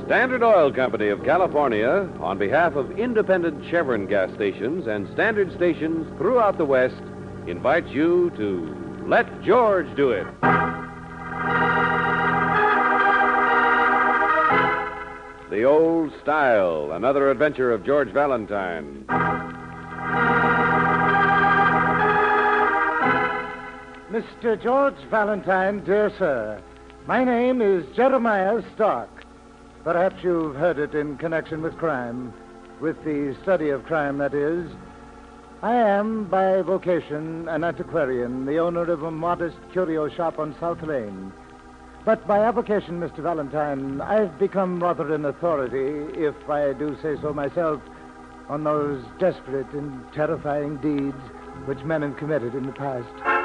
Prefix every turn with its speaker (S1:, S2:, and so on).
S1: Standard Oil Company of California, on behalf of independent Chevron gas stations and Standard stations throughout the West, invites you to Let George Do It. The Old Style, another adventure of George Valentine.
S2: Mr. George Valentine, dear sir, my name is Jeremiah Stark. Perhaps you've heard it in connection with crime, with the study of crime, that is. I am, by vocation, an antiquarian, the owner of a modest curio shop on South Lane. But by avocation, Mr. Valentine, I've become rather an authority, if I do say so myself, on those desperate and terrifying deeds which men have committed in the past.